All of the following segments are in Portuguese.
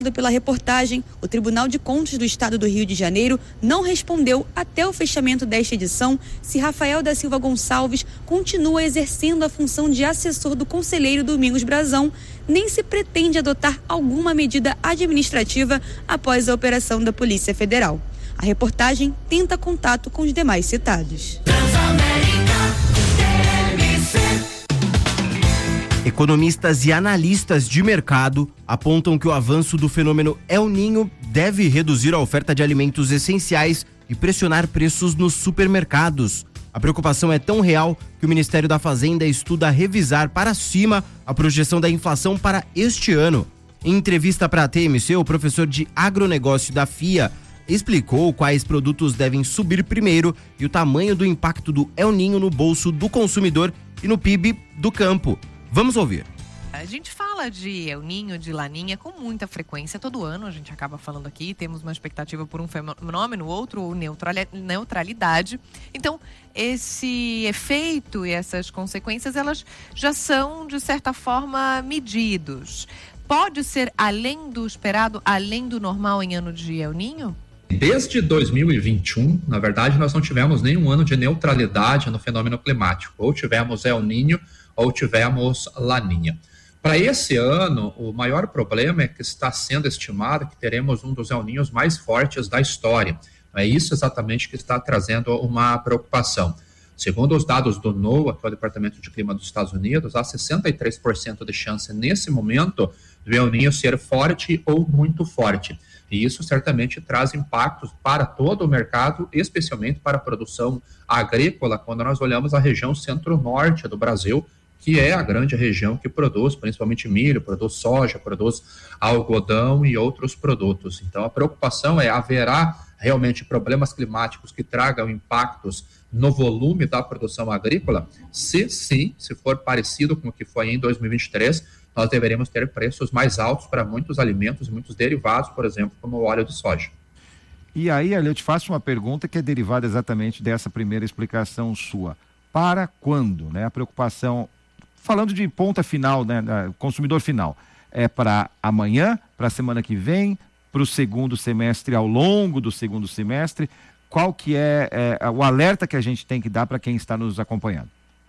Pela reportagem, o Tribunal de Contas do Estado do Rio de Janeiro não respondeu até o fechamento desta edição se Rafael da Silva Gonçalves continua exercendo a função de assessor do conselheiro Domingos Brazão, nem se pretende adotar alguma medida administrativa após a operação da Polícia Federal. A reportagem tenta contato com os demais citados. Economistas e analistas de mercado apontam que o avanço do fenômeno El Niño deve reduzir a oferta de alimentos essenciais e pressionar preços nos supermercados. A preocupação é tão real que o Ministério da Fazenda estuda revisar para cima a projeção da inflação para este ano. Em entrevista para a TMC, o professor de agronegócio da FIA explicou quais produtos devem subir primeiro e o tamanho do impacto do El Niño no bolso do consumidor e no PIB do campo. Vamos ouvir. A gente fala de El Niño, de Laninha com muita frequência todo ano, a gente acaba falando aqui, temos uma expectativa por um fenômeno, outro neutralidade. Então, esse efeito e essas consequências, elas já são, de certa forma, medidos. Pode ser além do esperado, além do normal em ano de El Niño? Desde 2021, na verdade, nós não tivemos nenhum ano de neutralidade no fenômeno climático. Ou tivemos El Niño, ou tivemos Laninha. Para esse ano, o maior problema é que está sendo estimado que teremos um dos El Niños mais fortes da história. É isso exatamente que está trazendo uma preocupação. Segundo os dados do NOAA, que é o Departamento de Clima dos Estados Unidos, há 63% de chance nesse momento do El Niño ser forte ou muito forte. E isso certamente traz impactos para todo o mercado, especialmente para a produção agrícola, quando nós olhamos a região centro-norte do Brasil, que é a grande região que produz principalmente milho, produz soja, produz algodão e outros produtos. Então a preocupação é, haverá realmente problemas climáticos que tragam impactos no volume da produção agrícola? Se sim, se for parecido com o que foi em 2023, nós deveremos ter preços mais altos para muitos alimentos e muitos derivados, por exemplo, como o óleo de soja. E aí, eu te faço uma pergunta que é derivada exatamente dessa primeira explicação sua. Para quando, né? A preocupação, falando de ponta final, né, consumidor final, é para amanhã, para a semana que vem, para o segundo semestre, ao longo do segundo semestre? Qual que é o alerta que a gente tem que dar para quem está nos acompanhando?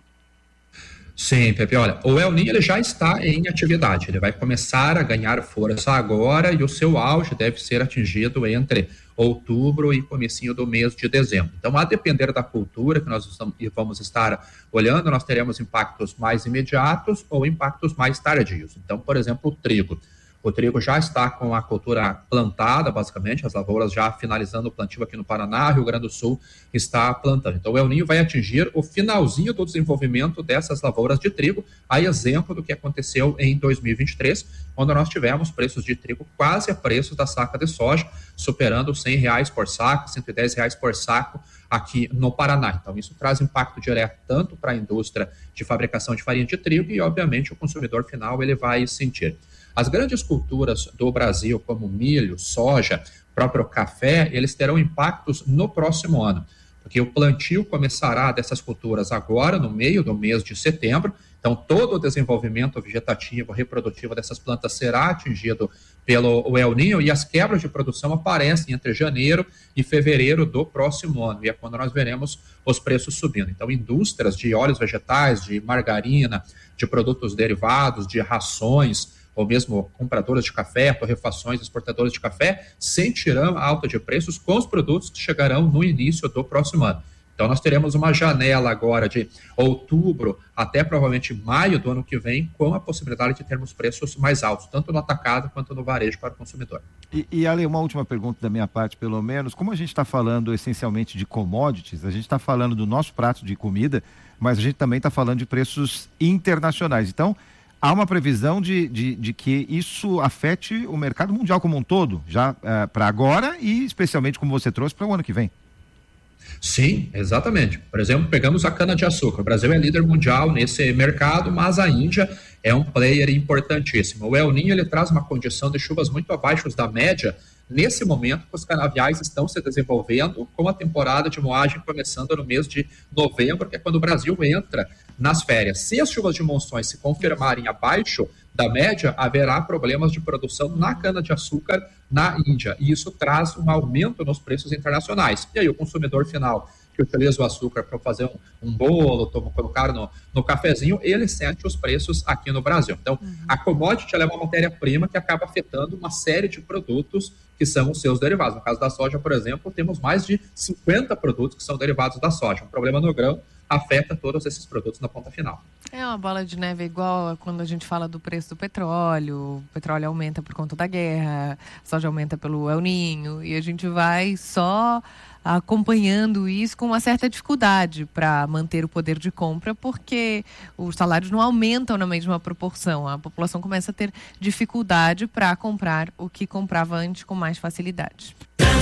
Sim, Pepe, olha, o El Niño ele já está em atividade, ele vai começar a ganhar força agora e o seu auge deve ser atingido entre outubro e comecinho do mês de dezembro. Então, a depender da cultura que nós vamos estar olhando, nós teremos impactos mais imediatos ou impactos mais tardios. Então, por exemplo, o trigo. O trigo já está com a cultura plantada, basicamente, as lavouras já finalizando o plantio aqui no Paraná, Rio Grande do Sul está plantando. Então, o El Niño vai atingir o finalzinho do desenvolvimento dessas lavouras de trigo, a exemplo do que aconteceu em 2023, quando nós tivemos preços de trigo quase a preços da saca de soja, superando R$100 por saco, R$110 por saco aqui no Paraná. Então, isso traz impacto direto tanto para a indústria de fabricação de farinha de trigo e, obviamente, o consumidor final ele vai sentir. As grandes culturas do Brasil, como milho, soja, próprio café, eles terão impactos no próximo ano, porque o plantio começará dessas culturas agora, no meio do mês de setembro, então todo o desenvolvimento vegetativo, reprodutivo dessas plantas será atingido pelo El Niño e as quebras de produção aparecem entre janeiro e fevereiro do próximo ano, e é quando nós veremos os preços subindo. Então, indústrias de óleos vegetais, de margarina, de produtos derivados, de rações, ou mesmo compradoras de café, torrefações, exportadoras de café, sentirão a alta de preços com os produtos que chegarão no início do próximo ano. Então, nós teremos uma janela agora de outubro até provavelmente maio do ano que vem, com a possibilidade de termos preços mais altos, tanto no atacado quanto no varejo para o consumidor. E Ale, uma última pergunta da minha parte, pelo menos. Como a gente está falando essencialmente de commodities, a gente está falando do nosso prato de comida, mas a gente também está falando de preços internacionais. Então, há uma previsão de que isso afete o mercado mundial como um todo, já para agora e especialmente, como você trouxe, para o ano que vem. Sim, exatamente. Por exemplo, pegamos a cana-de-açúcar. O Brasil é líder mundial nesse mercado, mas a Índia é um player importantíssimo. O El Niño ele traz uma condição de chuvas muito abaixo da média. Nesse momento, os canaviais estão se desenvolvendo com a temporada de moagem começando no mês de novembro, que é quando o Brasil entra nas férias. Se as chuvas de monções se confirmarem abaixo da média, haverá problemas de produção na cana-de-açúcar na Índia. E isso traz um aumento nos preços internacionais. E aí o consumidor final que utiliza o açúcar para fazer um bolo, colocar no cafezinho, ele sente os preços aqui no Brasil. Então, a commodity ela é uma matéria-prima que acaba afetando uma série de produtos que são os seus derivados. No caso da soja, por exemplo, temos mais de 50 produtos que são derivados da soja. Um problema no grão afeta todos esses produtos na ponta final. É uma bola de neve igual a quando a gente fala do preço do petróleo. O petróleo aumenta por conta da guerra, a soja aumenta pelo El Niño, e a gente vai só acompanhando isso com uma certa dificuldade para manter o poder de compra, porque os salários não aumentam na mesma proporção. A população começa a ter dificuldade para comprar o que comprava antes com mais facilidade.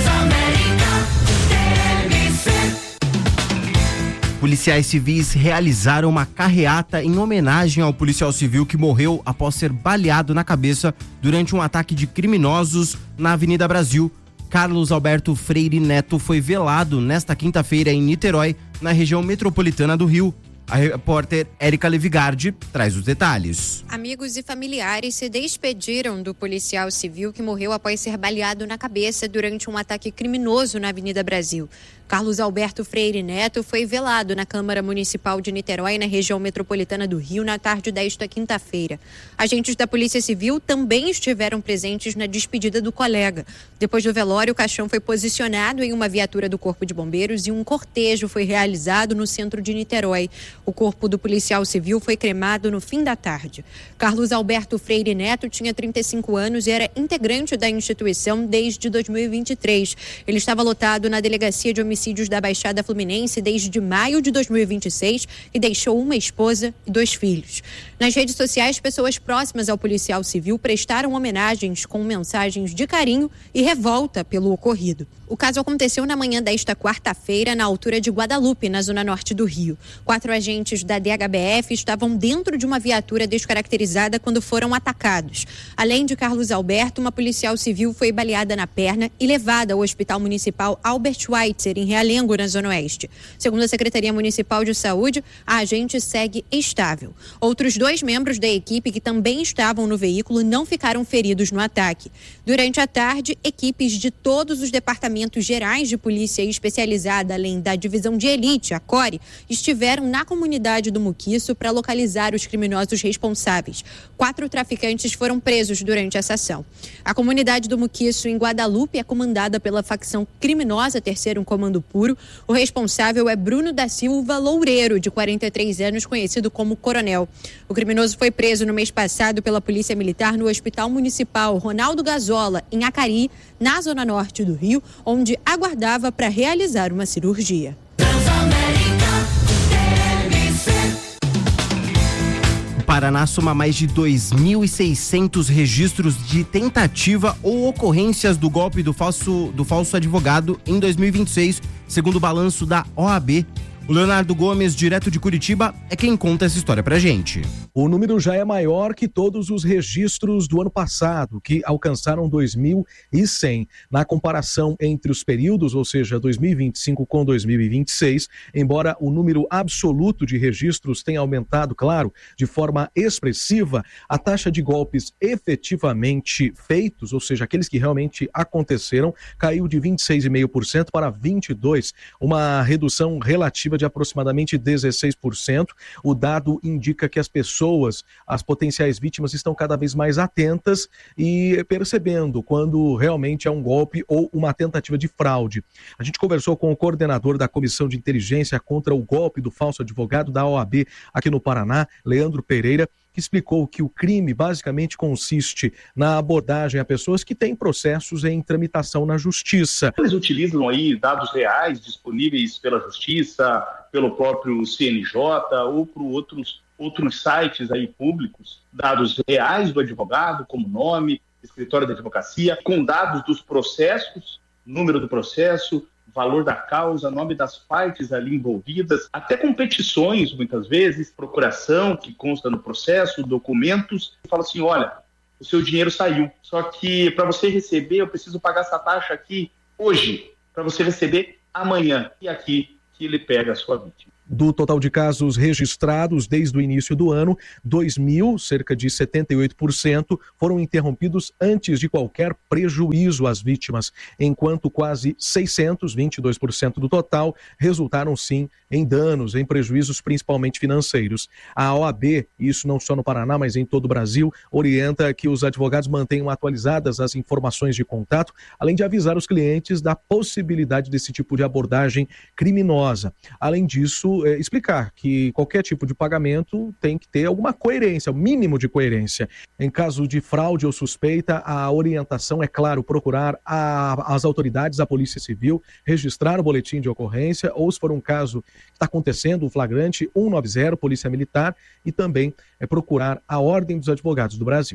Policiais civis realizaram uma carreata em homenagem ao policial civil que morreu após ser baleado na cabeça durante um ataque de criminosos na Avenida Brasil. Carlos Alberto Freire Neto foi velado nesta quinta-feira em Niterói, na região metropolitana do Rio. A repórter Érica Levigardi traz os detalhes. Amigos e familiares se despediram do policial civil que morreu após ser baleado na cabeça durante um ataque criminoso na Avenida Brasil. Carlos Alberto Freire Neto foi velado na Câmara Municipal de Niterói, na região metropolitana do Rio, na tarde desta quinta-feira. Agentes da Polícia Civil também estiveram presentes na despedida do colega. Depois do velório, o caixão foi posicionado em uma viatura do Corpo de Bombeiros e um cortejo foi realizado no centro de Niterói. O corpo do policial civil foi cremado no fim da tarde. Carlos Alberto Freire Neto tinha 35 anos e era integrante da instituição desde 2023. Ele estava lotado na Delegacia de Homicídios da Baixada Fluminense desde maio de 2026 e deixou uma esposa e 2 filhos. Nas redes sociais, pessoas próximas ao policial civil prestaram homenagens com mensagens de carinho e revolta pelo ocorrido. O caso aconteceu na manhã desta quarta-feira, na altura de Guadalupe, na zona norte do Rio. 4 agentes da DHBF estavam dentro de uma viatura descaracterizada quando foram atacados. Além de Carlos Alberto, uma policial civil foi baleada na perna e levada ao Hospital Municipal Albert Schweitzer, em Realengo, na Zona Oeste. Segundo a Secretaria Municipal de Saúde, a agente segue estável. Outros 2 membros da equipe que também estavam no veículo não ficaram feridos no ataque. Durante a tarde, equipes de todos os departamentos gerais de polícia especializada, além da divisão de elite, a CORE, estiveram na comunidade do Muquiço para localizar os criminosos responsáveis. 4 traficantes foram presos durante essa ação. A comunidade do Muquiço, em Guadalupe, é comandada pela facção criminosa Terceiro Comando Puro. O responsável é Bruno da Silva Loureiro, de 43 anos, conhecido como Coronel. O criminoso foi preso no mês passado pela Polícia Militar no Hospital Municipal Ronaldo Gazola, em Acari, na zona norte do Rio, onde aguardava para realizar uma cirurgia. O Paraná soma mais de 2.600 registros de tentativa ou ocorrências do golpe do falso advogado em 2026, segundo o balanço da OAB. O Leonardo Gomes, direto de Curitiba, é quem conta essa história pra gente. O número já é maior que todos os registros do ano passado, que alcançaram 2.100. Na comparação entre os períodos, ou seja, 2025 com 2026, embora o número absoluto de registros tenha aumentado, claro, de forma expressiva, a taxa de golpes efetivamente feitos, ou seja, aqueles que realmente aconteceram, caiu de 26,5% para 22%, uma redução relativa de aproximadamente 16%. O dado indica que as pessoas, as potenciais vítimas, estão cada vez mais atentas e percebendo quando realmente é um golpe ou uma tentativa de fraude. A gente conversou com o coordenador da Comissão de Inteligência contra o Golpe do Falso Advogado da OAB aqui no Paraná, Leandro Pereira, que explicou que o crime basicamente consiste na abordagem a pessoas que têm processos em tramitação na justiça. Eles utilizam aí dados reais disponíveis pela justiça, pelo próprio CNJ ou por outros sites aí públicos, dados reais do advogado, como nome, escritório da advocacia, com dados dos processos, número do processo, valor da causa, nome das partes ali envolvidas, até com petições, muitas vezes, procuração que consta no processo, documentos, e fala assim, olha, o seu dinheiro saiu, só que para você receber eu preciso pagar essa taxa aqui hoje, para você receber amanhã, e aqui que ele pega a sua vítima. Do total de casos registrados desde o início do ano, 2.000, cerca de 78%, foram interrompidos antes de qualquer prejuízo às vítimas, enquanto quase 600, 22% do total, resultaram sim em danos, em prejuízos principalmente financeiros. A OAB, isso não só no Paraná, mas em todo o Brasil, orienta que os advogados mantenham atualizadas as informações de contato, além de avisar os clientes da possibilidade desse tipo de abordagem criminosa. Além disso, explicar que qualquer tipo de pagamento tem que ter alguma coerência, o mínimo de coerência. Em caso de fraude ou suspeita, a orientação é, claro, procurar as autoridades, a Polícia Civil, registrar o boletim de ocorrência, ou se for um caso que está acontecendo, um flagrante, 190, Polícia Militar, e também procurar a Ordem dos Advogados do Brasil.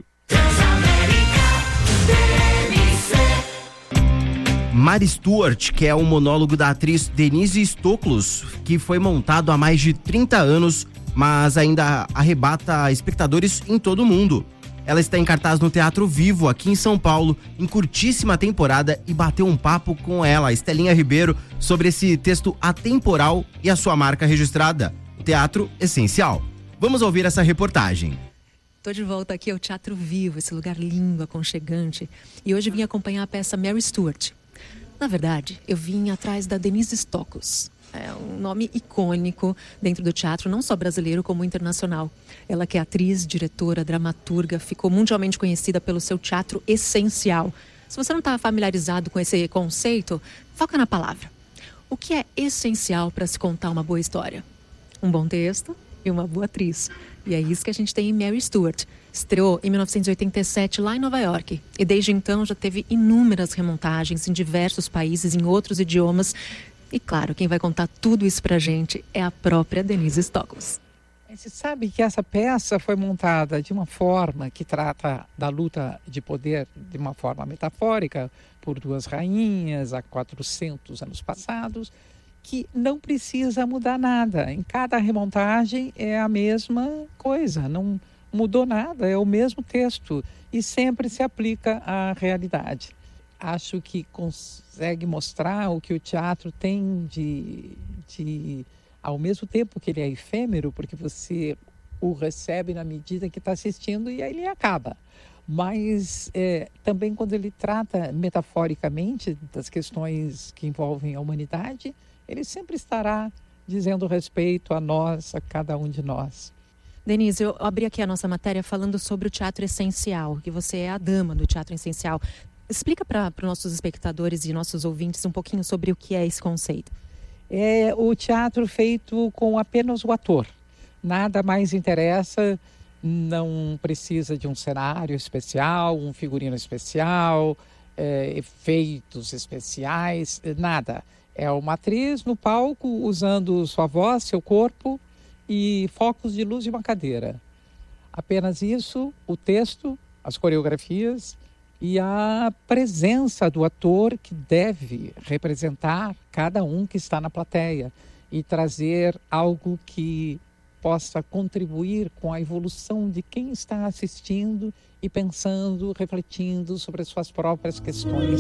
Mary Stuart, que é um monólogo da atriz Denise Stoklos, que foi montado há mais de 30 anos, mas ainda arrebata espectadores em todo o mundo. Ela está em cartaz no Teatro Vivo, aqui em São Paulo, em curtíssima temporada, e bateu um papo com ela, Estelinha Ribeiro, sobre esse texto atemporal e a sua marca registrada, Teatro Essencial. Vamos ouvir essa reportagem. Estou de volta aqui ao Teatro Vivo, esse lugar lindo, aconchegante, e hoje vim acompanhar a peça Mary Stuart. Na verdade, eu vim atrás da Denise Stoklos. É um nome icônico dentro do teatro, não só brasileiro como internacional. Ela que é atriz, diretora, dramaturga, ficou mundialmente conhecida pelo seu teatro essencial. Se você não está familiarizado com esse conceito, foca na palavra. O que é essencial para se contar uma boa história? Um bom texto e uma boa atriz. E é isso que a gente tem em Mary Stuart. Estreou em 1987 lá em Nova York. E desde então já teve inúmeras remontagens em diversos países, em outros idiomas. E claro, quem vai contar tudo isso pra gente é a própria Denise Stoklos. Você sabe que essa peça foi montada de uma forma que trata da luta de poder de uma forma metafórica por duas rainhas há 400 anos passados, que não precisa mudar nada. Em cada remontagem é a mesma coisa, não mudou nada, é o mesmo texto e sempre se aplica à realidade. Acho que consegue mostrar o que o teatro tem ao mesmo tempo que ele é efêmero, porque você o recebe na medida que está assistindo e aí ele acaba. Mas também quando ele trata metaforicamente das questões que envolvem a humanidade, ele sempre estará dizendo respeito a nós, a cada um de nós. Denise, eu abri aqui a nossa matéria falando sobre o teatro essencial, que você é a dama do teatro essencial. Explica para os nossos espectadores e nossos ouvintes um pouquinho sobre o que é esse conceito. É o teatro feito com apenas o ator. Nada mais interessa, não precisa de um cenário especial, um figurino especial, efeitos especiais, nada. É uma atriz no palco usando sua voz, seu corpo e focos de luz de uma cadeira. Apenas isso, o texto, as coreografias e a presença do ator que deve representar cada um que está na plateia e trazer algo que possa contribuir com a evolução de quem está assistindo e pensando, refletindo sobre as suas próprias questões.